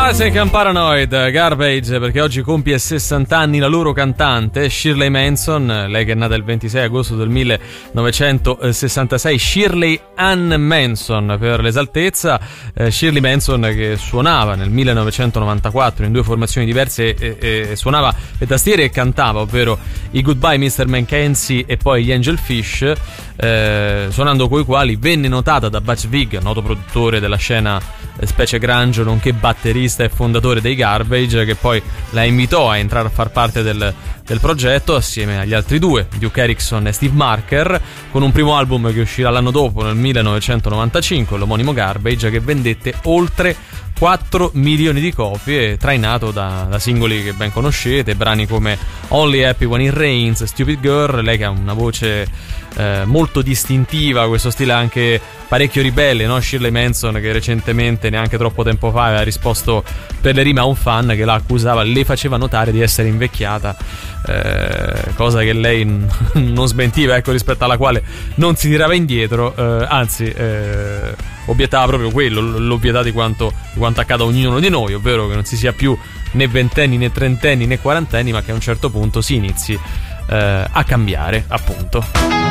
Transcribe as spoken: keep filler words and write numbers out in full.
Rising and Paranoid, Garbage, perché oggi compie sessanta anni la loro cantante Shirley Manson, lei che è nata il ventisei agosto del millenovecentosessantasei, Shirley Ann Manson per l'esaltezza. eh, Shirley Manson che suonava nel millenovecentonovantaquattro in due formazioni diverse, e, e, suonava le tastiere e cantava, ovvero i Goodbye mister Mackenzie e poi gli Angel Fish, eh, suonando coi quali venne notata da Butch Vig, noto produttore della scena specie grunge nonché batterista e fondatore dei Garbage, che poi la invitò a entrare a far parte del, del progetto assieme agli altri due, Duke Erickson e Steve Marker, con un primo album che uscirà l'anno dopo nel millenovecentonovantacinque, l'omonimo Garbage, che vendette oltre quattro milioni di copie, trainato da, da singoli che ben conoscete, brani come Only Happy When It Rains, Stupid Girl. Lei che ha una voce eh, molto distintiva, questo stile anche parecchio ribelle, no? Shirley Manson, che recentemente, neanche troppo tempo fa, aveva risposto per le rime a un fan che la accusava, le faceva notare di essere invecchiata, eh, cosa che lei n- non smentiva, ecco, rispetto alla quale non si tirava indietro, eh, anzi eh, obiettava proprio quello, l'ovvietà di quanto, di quanto accada a ognuno di noi, ovvero che non si sia più né ventenni né trentenni né quarantenni, ma che a un certo punto si inizi eh, a cambiare, appunto.